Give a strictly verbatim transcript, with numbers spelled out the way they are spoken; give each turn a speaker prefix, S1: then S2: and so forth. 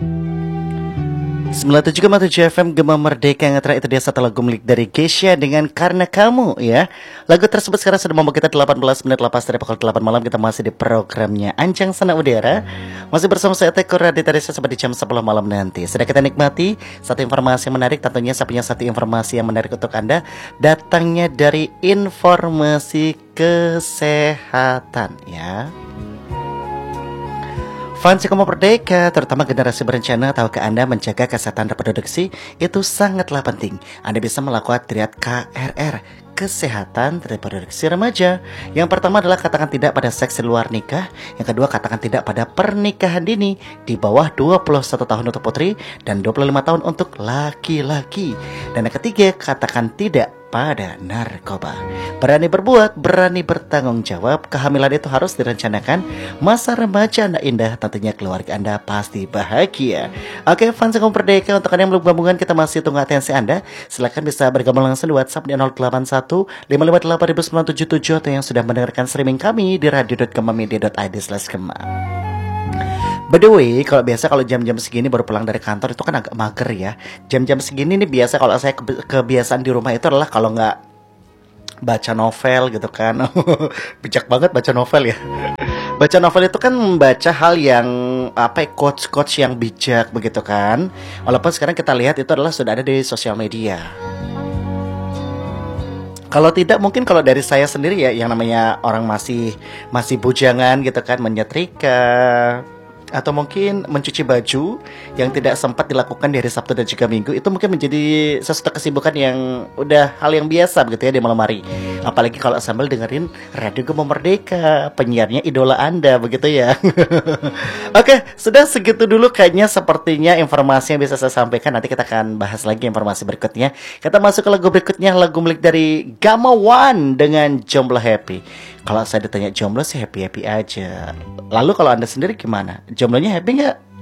S1: sembilan puluh tujuh koma tujuh F M Gema Merdeka yang terakhir itu dia satu lagu milik dari Kesha dengan Karena Kamu ya. Lagu tersebut sekarang sudah membawa kita delapan belas menit lepas dari pukul delapan malam. Kita masih di programnya Anjang Sana Udara. Masih bersama saya Teko Raditya sampai di jam sepuluh malam nanti. Sudah kita nikmati satu informasi yang menarik. Tentunya saya punya satu informasi yang menarik untuk Anda. Datangnya dari informasi kesehatan ya. Fans Gema Merdeka, terutama generasi berencana, tahukah Anda menjaga kesehatan reproduksi itu sangatlah penting. Anda bisa melakukan triad K R R, kesehatan reproduksi remaja. Yang pertama adalah katakan tidak pada seks di luar nikah. Yang kedua, katakan tidak pada pernikahan dini di bawah dua puluh satu tahun untuk putri dan dua puluh lima tahun untuk laki-laki. Dan yang ketiga, katakan tidak pada narkoba. Berani berbuat, berani bertanggung jawab. Kehamilan itu harus direncanakan. Masa remaja Anda indah, tentunya keluarga Anda pasti bahagia. Oke, fans Gema Merdeka, untuk Anda yang belum gabungan, kita masih tunggu atensi Anda. Silahkan bisa bergabung langsung di WhatsApp di nol delapan satu lima lima delapan sembilan tujuh tujuh atau yang sudah mendengarkan streaming kami di radio dot gemamedia dot i d slash gema. By the way, kalau biasa kalau jam-jam segini baru pulang dari kantor itu kan agak mager ya. Jam-jam segini nih biasa kalau saya keb- kebiasaan di rumah itu adalah kalau nggak baca novel gitu kan. Bijak banget baca novel ya. Baca novel itu kan membaca hal yang apa ya, quotes-quotes yang bijak begitu kan. Walaupun sekarang kita lihat itu adalah sudah ada di sosial media. Kalau tidak mungkin kalau dari saya sendiri ya, yang namanya orang masih masih bujangan gitu kan, menyetrika atau mungkin mencuci baju yang tidak sempat dilakukan di hari Sabtu dan juga Minggu, itu mungkin menjadi sesuatu kesibukan yang udah hal yang biasa begitu ya di malam hari. Apalagi kalau sambil dengerin Radio Gema Merdeka, penyiarnya idola Anda begitu ya. Oke, sudah segitu dulu kayaknya sepertinya informasi yang bisa saya sampaikan. Nanti kita akan bahas lagi informasi berikutnya. Kita masuk ke lagu berikutnya, lagu milik dari Gamma One dengan Jomblo Happy. Kalau saya ditanya jomblo sih happy-happy aja. Lalu kalau Anda sendiri gimana? Jomblonya happy nggak?